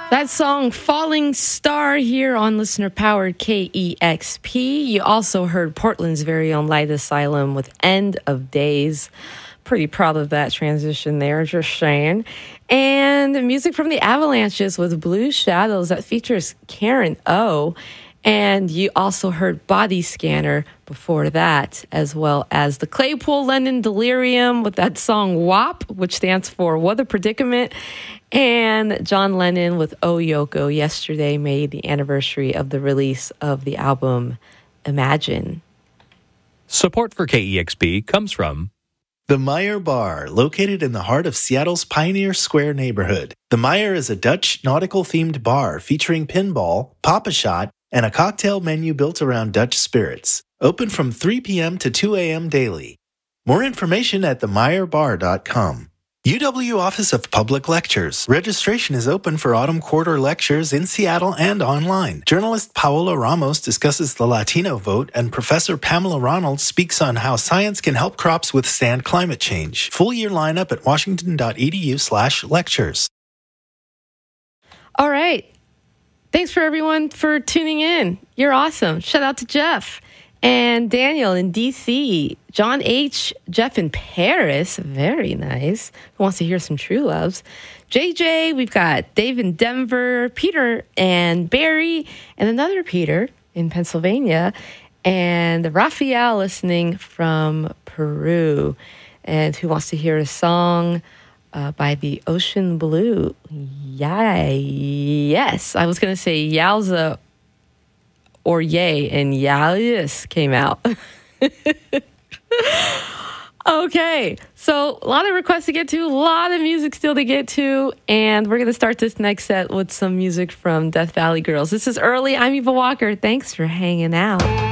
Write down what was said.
That song, Falling Star, here on Listener Powered KEXP. You also heard Portland's very own Light Asylum with End of Days. Pretty proud of that transition there, just saying. And music from the Avalanches with Blue Shadows that features Karen O. And you also heard Body Scanner before that, as well as the Claypool Lennon Delirium with that song WAP, which stands for What a Predicament. And John Lennon with Oh Yoko yesterday made the anniversary of the release of the album Imagine. Support for KEXP comes from The Meyer Bar, located in the heart of Seattle's Pioneer Square neighborhood. The Meyer is a Dutch nautical-themed bar featuring pinball, Pop-A-Shot, and a cocktail menu built around Dutch spirits. Open from 3 p.m. to 2 a.m. daily. More information at themeyerbar.com. UW Office of Public Lectures. Registration is open for autumn quarter lectures in Seattle and online. Journalist Paola Ramos discusses the Latino vote, and Professor Pamela Ronald speaks on how science can help crops withstand climate change. Full year lineup at washington.edu/lectures. All right. Thanks for everyone for tuning in. You're awesome. Shout out to Jeff and Daniel in DC, John H., Jeff in Paris, very nice, who wants to hear some True Loves. JJ, we've got Dave in Denver, Peter and Barry, and another Peter in Pennsylvania, and Raphael listening from Peru, and who wants to hear a song by the Ocean Blue. Yes, I was going to say Yowza or Yay, and Yes came out. Okay, so a lot of requests to get to, a lot of music still to get to, and we're going to start this next set with some music from Death Valley Girls. This is Early. I'm Eva Walker. Thanks for hanging out.